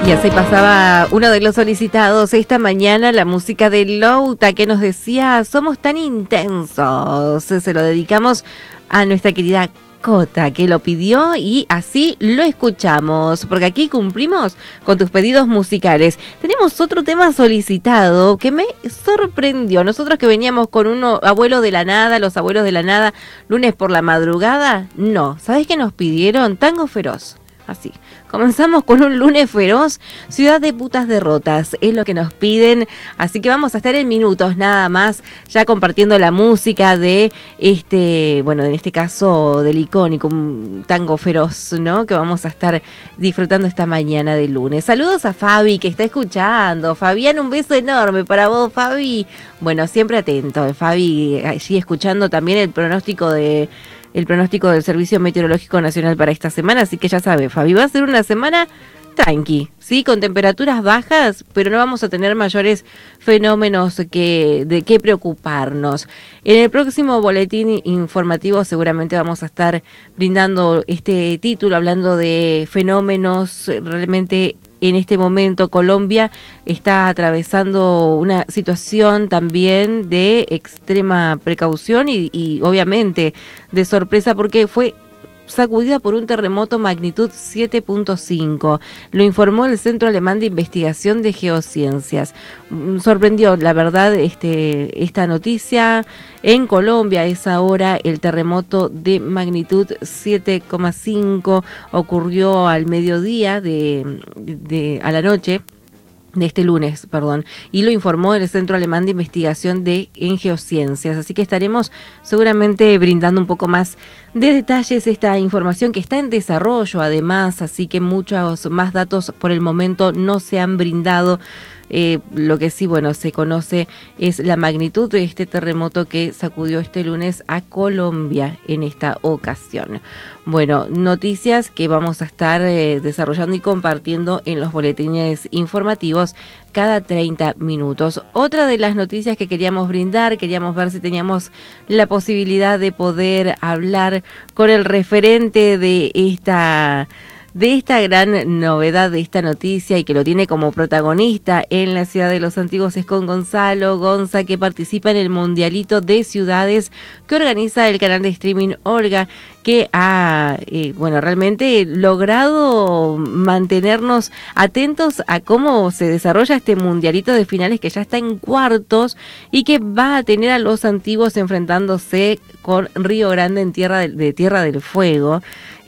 Y así pasaba uno de los solicitados esta mañana, la música de Louta, que nos decía, somos tan intensos. Se lo dedicamos a nuestra querida Cota, que lo pidió y así lo escuchamos, porque aquí cumplimos con tus pedidos musicales. Tenemos otro tema solicitado que me sorprendió. Nosotros que veníamos con uno, Abuelo de la Nada, los Abuelos de la Nada, lunes por la madrugada. No, ¿sabés qué nos pidieron? Tango Feroz. Así, comenzamos con un lunes feroz, Ciudad de Putas Derrotas, es lo que nos piden, así que vamos a estar en minutos nada más, ya compartiendo la música de bueno, en este caso del icónico Tango Feroz, ¿no? Que vamos a estar disfrutando esta mañana de lunes. Saludos a Fabi, que está escuchando. Fabián, un beso enorme para vos, Fabi. Bueno, siempre atento, Fabi, allí escuchando también el pronóstico del Servicio Meteorológico Nacional para esta semana, así que ya sabe, Fabi, va a ser una semana tranqui, ¿sí? Con temperaturas bajas, pero no vamos a tener mayores fenómenos de qué preocuparnos. En el próximo boletín informativo seguramente vamos a estar brindando este título, hablando de fenómenos realmente. En este momento Colombia está atravesando una situación también de extrema precaución y obviamente de sorpresa porque fue sacudida por un terremoto magnitud 7.5. Lo informó el Centro Alemán de Investigación de Geociencias. Sorprendió, la verdad, esta noticia. En Colombia es ahora el terremoto de magnitud 7,5. Ocurrió al mediodía a la noche. De este lunes, perdón, y lo informó el Centro Alemán de Investigación en Geociencias, así que estaremos seguramente brindando un poco más de detalles esta información que está en desarrollo además, así que muchos más datos por el momento no se han brindado. Lo que sí, bueno, se conoce es la magnitud de este terremoto que sacudió este lunes a Colombia en esta ocasión. Bueno, noticias que vamos a estar desarrollando y compartiendo en los boletines informativos cada 30 minutos. Otra de las noticias que queríamos brindar, queríamos ver si teníamos la posibilidad de poder hablar con el referente de esta gran novedad de esta noticia y que lo tiene como protagonista en la ciudad de Los Antiguos es con Gonzalo Gonza, que participa en el Mundialito de Ciudades que organiza el canal de streaming Olga, que ha realmente logrado mantenernos atentos a cómo se desarrolla este Mundialito de Finales que ya está en cuartos y que va a tener a Los Antiguos enfrentándose con Río Grande en Tierra del Fuego.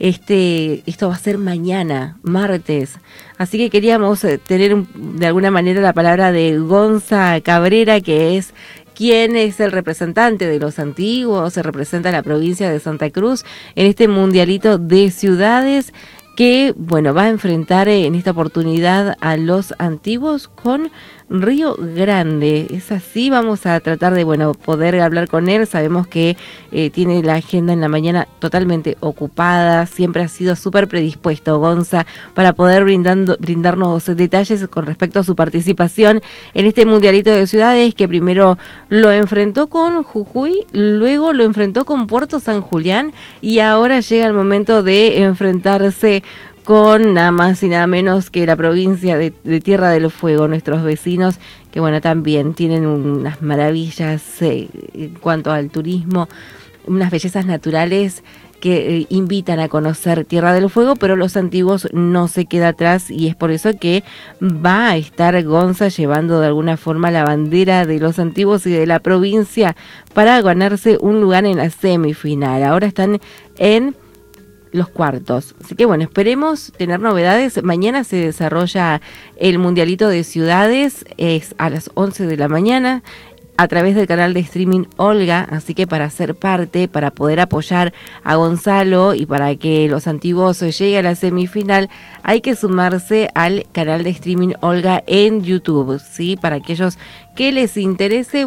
Esto va a ser mañana, martes, así que queríamos tener de alguna manera la palabra de Gonza Cabrera, que es quien es el representante de Los Antiguos, se representa la provincia de Santa Cruz en este Mundialito de Ciudades que, bueno, va a enfrentar en esta oportunidad a Los Antiguos con Río Grande. Es así, vamos a tratar de, poder hablar con él. Sabemos que tiene la agenda en la mañana totalmente ocupada, siempre ha sido súper predispuesto Gonza para poder brindarnos detalles con respecto a su participación en este Mundialito de Ciudades, que primero lo enfrentó con Jujuy, luego lo enfrentó con Puerto San Julián y ahora llega el momento de enfrentarse con nada más y nada menos que la provincia de Tierra del Fuego, nuestros vecinos, que también tienen unas maravillas en cuanto al turismo, unas bellezas naturales que invitan a conocer Tierra del Fuego, pero Los Antiguos no se queda atrás y es por eso que va a estar Gonza llevando de alguna forma la bandera de Los Antiguos y de la provincia para ganarse un lugar en la semifinal. Ahora están en los cuartos. Así que esperemos tener novedades. Mañana se desarrolla el Mundialito de Ciudades, es a las 11 de la mañana a través del canal de streaming Olga, así que para ser parte, para poder apoyar a Gonzalo y para que Los Antiguos llegue a la semifinal, hay que sumarse al canal de streaming Olga en YouTube, ¿sí? Para aquellos que les interese,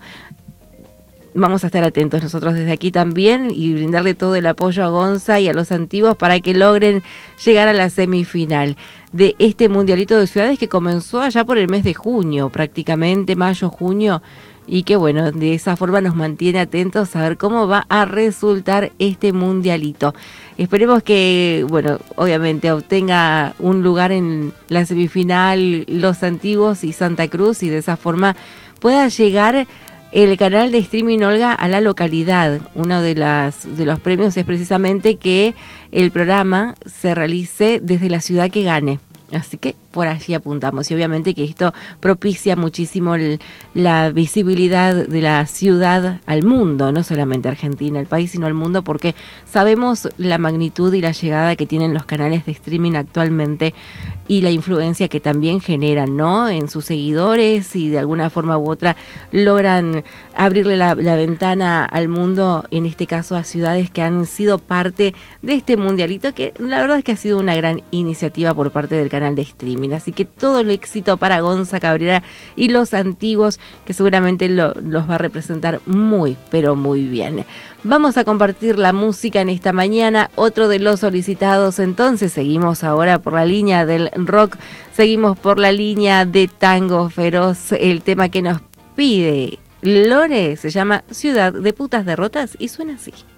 vamos a estar atentos nosotros desde aquí también y brindarle todo el apoyo a Gonza y a Los Antiguos para que logren llegar a la semifinal de este Mundialito de Ciudades que comenzó allá por el mes de junio, prácticamente mayo, junio. y que bueno, de esa forma nos mantiene atentos a ver cómo va a resultar este mundialito. Esperemos que, bueno, obviamente obtenga un lugar en la semifinal Los Antiguos y Santa Cruz, y de esa forma pueda llegar el canal de streaming Olga a la localidad. Uno de los premios es precisamente que el programa se realice desde la ciudad que gane. Así que por allí apuntamos, y obviamente que esto propicia muchísimo la visibilidad de la ciudad al mundo, no solamente a Argentina, el país, sino al mundo, porque sabemos la magnitud y la llegada que tienen los canales de streaming actualmente y la influencia que también generan, ¿no?, en sus seguidores, y de alguna forma u otra logran abrirle la ventana al mundo, en este caso a ciudades que han sido parte de este mundialito, que la verdad es que ha sido una gran iniciativa por parte del canal de streaming. Así que todo el éxito para Gonza Cabrera y Los Antiguos, que seguramente los va a representar muy, pero muy bien. Vamos a compartir la música en esta mañana, otro de los solicitados. Entonces seguimos ahora por la línea del rock, seguimos por la línea de Tango Feroz. El tema que nos pide Lore se llama Ciudad de Putas Derrotas y suena así.